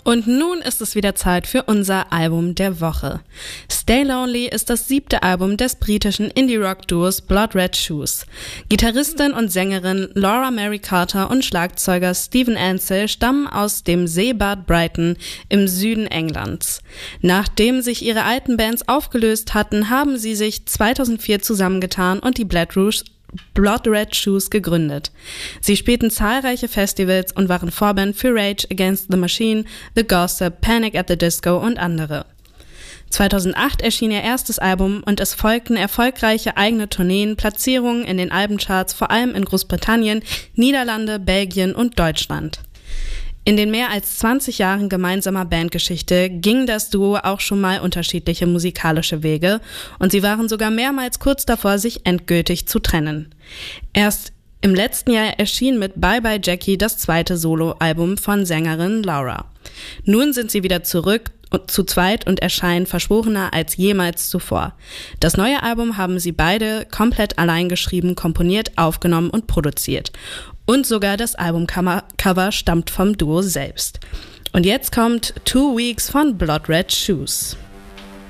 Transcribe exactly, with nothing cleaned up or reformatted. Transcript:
Und nun ist es wieder Zeit für unser Album der Woche. Stay Lonely ist das siebte Album des britischen Indie-Rock-Duos Blood Red Shoes. Gitarristin und Sängerin Laura Mary Carter und Schlagzeuger Stephen Ansell stammen aus dem Seebad Brighton im Süden Englands. Nachdem sich ihre alten Bands aufgelöst hatten, haben sie sich zweitausendvier zusammengetan und die Blood Rouge Blood Red Shoes gegründet. Sie spielten zahlreiche Festivals und waren Vorband für Rage Against the Machine, The Gossip, Panic at the Disco und andere. zweitausendacht erschien ihr erstes Album und es folgten erfolgreiche eigene Tourneen, Platzierungen in den Albencharts, vor allem in Großbritannien, Niederlande, Belgien und Deutschland. In den mehr als zwanzig Jahren gemeinsamer Bandgeschichte ging das Duo auch schon mal unterschiedliche musikalische Wege und sie waren sogar mehrmals kurz davor, sich endgültig zu trennen. Erst im letzten Jahr erschien mit Bye Bye Jackie das zweite Soloalbum von Sängerin Laura. Nun sind sie wieder zurück zu zweit und erscheinen verschworener als jemals zuvor. Das neue Album haben sie beide komplett allein geschrieben, komponiert, aufgenommen und produziert. Und sogar das Albumcover stammt vom Duo selbst. Und jetzt kommt Two Weeks von Blood Red Shoes.